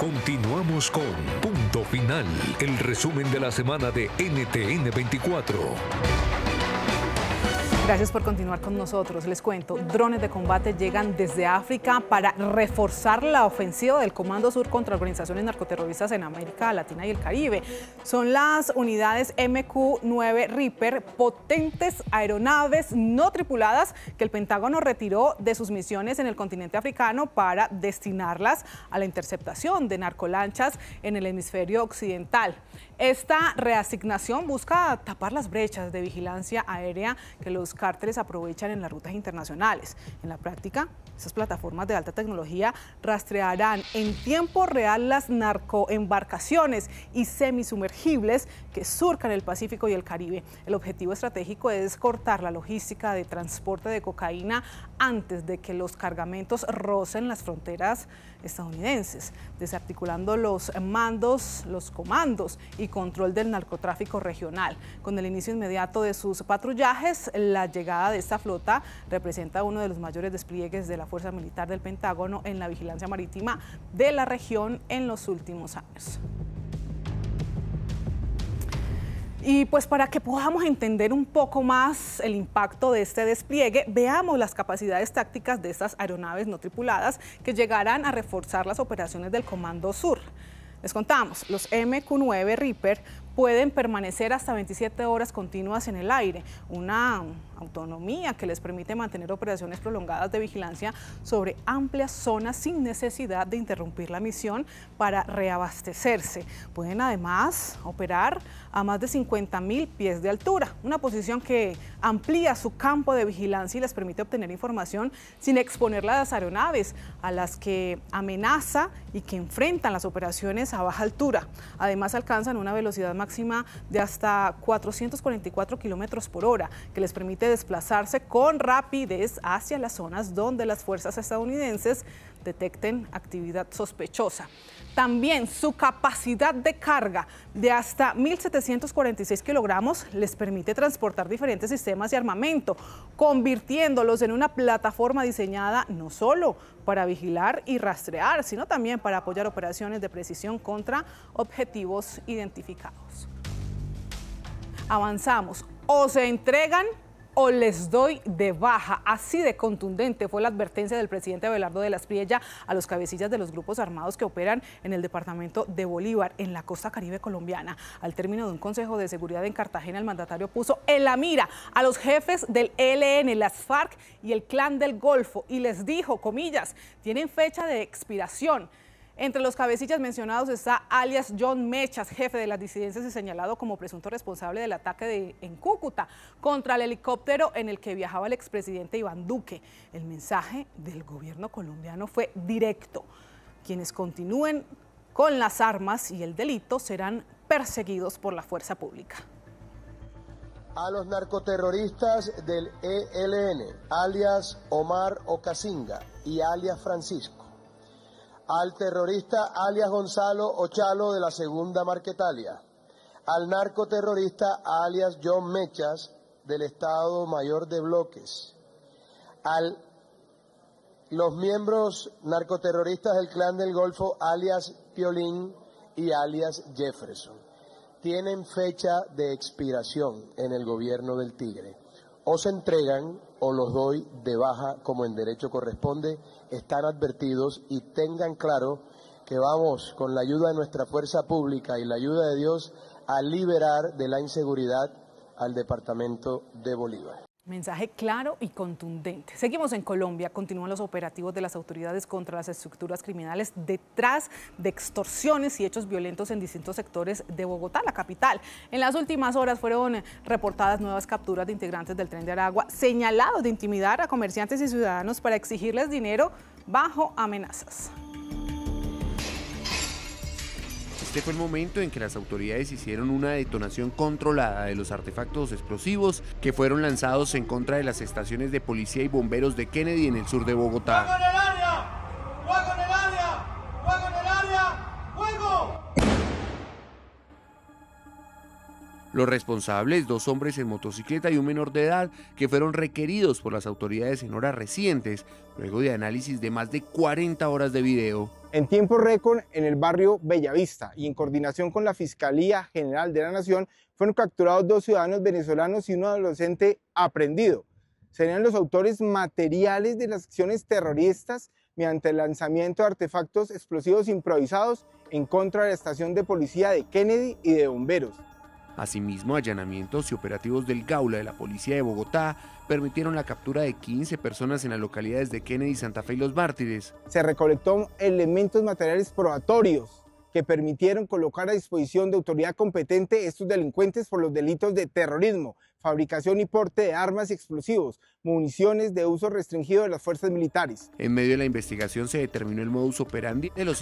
Continuamos con Punto Final, el resumen de la semana de NTN 24. Gracias por continuar con nosotros. Les cuento, drones de combate llegan desde África para reforzar la ofensiva del Comando Sur contra organizaciones narcoterroristas en América Latina y el Caribe. Son las unidades MQ-9 Reaper, potentes aeronaves no tripuladas que el Pentágono retiró de sus misiones en el continente africano para destinarlas a la interceptación de narcolanchas en el hemisferio occidental. Esta reasignación busca tapar las brechas de vigilancia aérea que los cárteles aprovechan en las rutas internacionales. En la práctica, esas plataformas de alta tecnología rastrearán en tiempo real las narcoembarcaciones y semisumergibles que surcan el Pacífico y el Caribe. El objetivo estratégico es cortar la logística de transporte de cocaína antes de que los cargamentos rocen las fronteras estadounidenses, desarticulando los mandos, los comandos y control del narcotráfico regional. Con el inicio inmediato de sus patrullajes, la llegada de esta flota representa uno de los mayores despliegues de la Fuerza Militar del Pentágono en la vigilancia marítima de la región en los últimos años. Y pues para que podamos entender un poco más el impacto de este despliegue, veamos las capacidades tácticas de estas aeronaves no tripuladas que llegarán a reforzar las operaciones del Comando Sur. Les contamos, los MQ-9 Reaper pueden permanecer hasta 27 horas continuas en el aire, una autonomía que les permite mantener operaciones prolongadas de vigilancia sobre amplias zonas sin necesidad de interrumpir la misión para reabastecerse. Pueden además operar a más de 50.000 pies de altura, una posición que amplía su campo de vigilancia y les permite obtener información sin exponer las aeronaves a las que amenaza y que enfrentan las operaciones a baja altura. Además alcanzan una velocidad máxima de hasta 444 kilómetros por hora, que les permite desplazarse con rapidez hacia las zonas donde las fuerzas estadounidenses detecten actividad sospechosa. También su capacidad de carga de hasta 1.746 kilogramos les permite transportar diferentes sistemas y armamento, convirtiéndolos en una plataforma diseñada no solo para vigilar y rastrear, sino también para apoyar operaciones de precisión contra objetivos identificados. Avanzamos. O se entregan o les doy de baja. Así de contundente fue la advertencia del presidente Abelardo de la Espriella a los cabecillas de los grupos armados que operan en el departamento de Bolívar, en la costa caribe colombiana. Al término de un consejo de seguridad en Cartagena, el mandatario puso en la mira a los jefes del ELN, las FARC y el Clan del Golfo y les dijo, comillas, tienen fecha de expiración. Entre los cabecillas mencionados está alias John Mechas, jefe de las disidencias y señalado como presunto responsable del ataque en Cúcuta contra el helicóptero en el que viajaba el expresidente Iván Duque. El mensaje del gobierno colombiano fue directo. Quienes continúen con las armas y el delito serán perseguidos por la fuerza pública. A los narcoterroristas del ELN, alias Omar Ocasinga y alias Francisco. Al terrorista alias Gonzalo Ochalo de la Segunda Marquetalia, al narcoterrorista alias John Mechas del Estado Mayor de Bloques, a los miembros narcoterroristas del Clan del Golfo alias Piolín y alias Jefferson. Tienen fecha de expiración en el gobierno del Tigre. O se entregan o los doy de baja como en derecho corresponde. Están advertidos y tengan claro que vamos con la ayuda de nuestra fuerza pública y la ayuda de Dios a liberar de la inseguridad al departamento de Bolívar. Mensaje claro y contundente. Seguimos en Colombia. Continúan los operativos de las autoridades contra las estructuras criminales detrás de extorsiones y hechos violentos en distintos sectores de Bogotá, la capital. En las últimas horas fueron reportadas nuevas capturas de integrantes del Tren de Aragua señalados de intimidar a comerciantes y ciudadanos para exigirles dinero bajo amenazas. Este fue el momento en que las autoridades hicieron una detonación controlada de los artefactos explosivos que fueron lanzados en contra de las estaciones de policía y bomberos de Kennedy en el sur de Bogotá. ¡Fuego en el área! ¡Fuego en el área! ¡Fuego en el área! ¡Fuego! Los responsables, 2 hombres en motocicleta y un menor de edad, que fueron requeridos por las autoridades en horas recientes, luego de análisis de más de 40 horas de video. En tiempo récord, en el barrio Bellavista y en coordinación con la Fiscalía General de la Nación, fueron capturados 2 ciudadanos venezolanos y un adolescente aprehendido. Serían los autores materiales de las acciones terroristas mediante el lanzamiento de artefactos explosivos improvisados en contra de la estación de policía de Kennedy y de bomberos. Asimismo, allanamientos y operativos del Gaula de la Policía de Bogotá permitieron la captura de 15 personas en las localidades de Kennedy, Santa Fe y Los Mártires. Se recolectó elementos materiales probatorios que permitieron colocar a disposición de autoridad competente estos delincuentes por los delitos de terrorismo, fabricación y porte de armas y explosivos, municiones de uso restringido de las fuerzas militares. En medio de la investigación se determinó el modus operandi de los